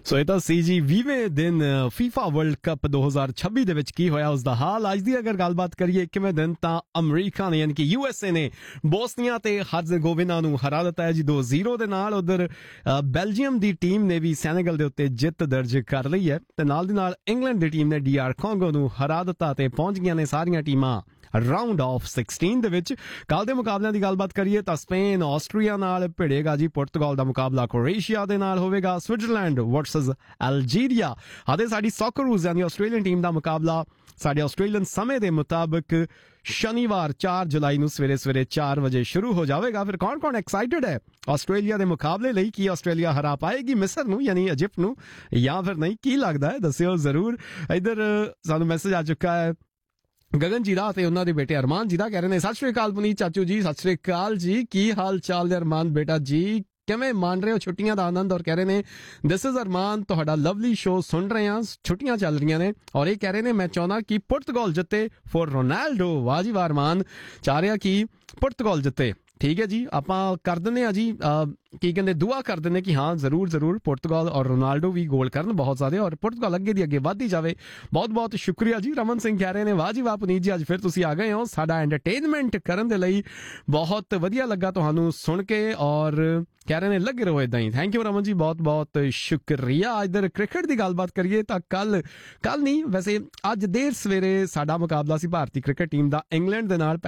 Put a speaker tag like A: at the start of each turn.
A: ਸੋ ਇਹ ਤਾਂ ਸੀ ਜੀ 20ਵੇਂ ਦਿਨ ਫੀਫਾ ਵਰਲਡ ਕੱਪ 2026 ਦੇ ਵਿੱਚ ਕੀ ਹੋਇਆ ਉਸ ਦਾ ਹਾਲ। ਅੱਜ ਦੀ ਅਗਰ ਗੱਲਬਾਤ ਕਰੀਏ 21ਵੇਂ ਦਿਨ ਤਾਂ ਅਮਰੀਕਾ ਨੇ ਯਾਨੀ ਕਿ USA ਨੇ ਬੋਸਨੀਆ ਤੇ ਹਰਜ਼ੇਗੋਵਿਨਾ ਨੂੰ ਹਰਾ ਦਿੱਤਾ ਹੈ ਜੀ 2-0 ਦੇ ਨਾਲ। ਉਧਰ ਬੈਲਜੀਅਮ ਦੀ ਟੀਮ ਨੇ ਵੀ ਸੈਨੇਗਲ ਦੇ ਉੱਤੇ ਜਿੱਤ ਦਰਜ ਕਰ ਲਈ ਹੈ ਤੇ ਨਾਲ ਦੀ ਨਾਲ ਇੰਗਲੈਂਡ ਦੀ ਟੀਮ ਨੇ DR ਕਾਂਗੋ ਨੂੰ ਹਰਾ ਦਿੱਤਾ ਤੇ ਪਹੁੰਚ ਗਈਆਂ ਨੇ ਸਾਰੀਆਂ ਟੀਮਾਂ ਰਾਉਂਡ ਆਫ 16 ਦੇ ਵਿੱਚ। ਕੱਲ ਦੇ ਮੁਕਾਬਲਿਆਂ ਦੀ ਗੱਲਬਾਤ ਕਰੀਏ ਤਾਂ ਸਪੇਨ ਆਸਟਰੀਆ ਨਾਲ ਭਿੜੇਗਾ ਜੀ, ਪੁਰਤਗਾਲ ਦਾ ਮੁਕਾਬਲਾ ਕ੍ਰੋਏਸ਼ੀਆ ਦੇ ਨਾਲ ਹੋਵੇਗਾ, ਸਵਿਟਜ਼ਰਲੈਂਡ ਵਰਸਸ ਅਲਜੀਰੀਆ ਅਤੇ ਸਾਡੀ ਸੌਕਰੂਜ਼ ਯਾਨੀ ਆਸਟ੍ਰੇਲੀਅਨ ਟੀਮ ਦਾ ਮੁਕਾਬਲਾ ਸਾਡੇ ਆਸਟ੍ਰੇਲੀਅਨ ਸਮੇਂ ਦੇ ਮੁਤਾਬਕ ਸ਼ਨੀਵਾਰ 4 ਜੁਲਾਈ ਨੂੰ ਸਵੇਰੇ 4 ਵਜੇ ਸ਼ੁਰੂ ਹੋ ਜਾਵੇਗਾ। ਫਿਰ ਕੌਣ ਐਕਸਾਈਟਡ ਹੈ ਆਸਟ੍ਰੇਲੀਆ ਦੇ ਮੁਕਾਬਲੇ ਲਈ? ਕੀ ਆਸਟ੍ਰੇਲੀਆ ਹਰਾ ਪਾਏਗੀ ਮਿਸਰ ਨੂੰ ਯਾਨੀ ਇਜਿਪਟ ਨੂੰ ਜਾਂ ਫਿਰ ਨਹੀਂ? ਕੀ ਲੱਗਦਾ ਹੈ ਦੱਸਿਓ ਜ਼ਰੂਰ। ਇੱਧਰ ਸਾਨੂੰ ਮੈਸੇਜ ਆ ਚੁੱਕਾ ਹੈ ਗਗਨ ਜੀ ਦਾ ਤੇ ਉਹਨਾਂ ਦੇ ਬੇਟੇ ਅਰਮਾਨ ਜੀ ਦਾ, ਕਹਿ ਰਹੇ ਨੇ ਸਤਿ ਸ਼੍ਰੀ ਅਕਾਲ ਪੁਨੀਤ ਚਾਚੂ ਜੀ। ਸਤਿ ਸ਼੍ਰੀ ਅਕਾਲ ਜੀ, ਕੀ ਹਾਲ ਚਾਲ ਹੈ ਅਰਮਾਨ ਬੇਟਾ ਜੀ? ਕਿਵੇਂ ਮੰਨ ਰਹੇ ਹੋ ਛੁੱਟੀਆਂ ਦਾ ਆਨੰਦ? ਔਰ ਕਹਿ ਰਹੇ ਨੇ ਦਿਸ ਇਜ਼ ਅਰਮਾਨ, ਤੁਹਾਡਾ ਲਵਲੀ ਸ਼ੋ ਸੁਣ ਰਹੇ ਹਾਂ, ਛੁੱਟੀਆਂ ਚੱਲ ਰਹੀਆਂ ਨੇ ਔਰ ਇਹ ਕਹਿ ਰਹੇ ਨੇ ਮੈਂ ਚਾਹੁੰਦਾ ਕਿ ਪੁਰਤਗਾਲ ਜਿੱਤੇ ਫॉर ਰੋਨਾਲਡੋ। ਵਾਹ ਜੀ ਵਾਹ, ਅਰਮਾਨ ਚਾਹ ਰਿਹਾ ਕਿ ਪੁਰਤਗਾਲ ਜਿੱਤੇ। ਠੀਕ ਹੈ ਜੀ, ਆਪਾਂ ਕਰ ਦਿੰਦੇ ਹਾਂ ਜੀ ਕੀ ਕਹਿੰਦੇ ਦੁਆ ਕਰ ਦਿੰਦੇ ਕਿ ਹਾਂ ਜ਼ਰੂਰ ਪੁਰਤਗਾਲ ਔਰ ਰੋਨਾਲਡੋ ਵੀ ਗੋਲ ਕਰਨ ਬਹੁਤ ਜ਼ਿਆਦਾ ਔਰ ਪੁਰਤਗਾਲ ਅੱਗੇ ਦੀ ਅੱਗੇ ਵੱਧਦੀ ਜਾਵੇ। ਬਹੁਤ ਸ਼ੁਕਰੀਆ ਜੀ। ਰਮਨ ਸਿੰਘ ਕਹਿ ਰਹੇ ਨੇ ਵਾਹ ਜੀ ਵਾਹ ਪੁਨੀਤ ਜੀ, ਅੱਜ ਫਿਰ ਤੁਸੀਂ ਆ ਗਏ ਹੋ ਸਾਡਾ ਐਂਟਰਟੇਨਮੈਂਟ ਕਰਨ ਦੇ ਲਈ। ਬਹੁਤ ਵਧੀਆ ਲੱਗਾ ਤੁਹਾਨੂੰ ਸੁਣ ਕੇ ਔਰ ਕਹਿ ਰਹੇ ਨੇ ਲੱਗੇ ਰਹੋ ਇਦਾਂ ਹੀ। ਥੈਂਕ ਯੂ ਰਮਨ ਜੀ, ਬਹੁਤ ਸ਼ੁਕਰੀਆ। ਇੱਧਰ ਕ੍ਰਿਕਟ ਦੀ ਗੱਲਬਾਤ ਕਰੀਏ ਤਾਂ ਕੱਲ ਨਹੀਂ ਵੈਸੇ ਅੱਜ ਦੇਰ ਸਵੇਰੇ ਸਾਡਾ ਮੁਕਾਬਲਾ ਸੀ ਭਾਰਤੀ ਕ੍ਰਿਕਟ ਟੀਮ ਦਾ ਇੰਗਲੈਂਡ ਦੇ ਨਾਲ।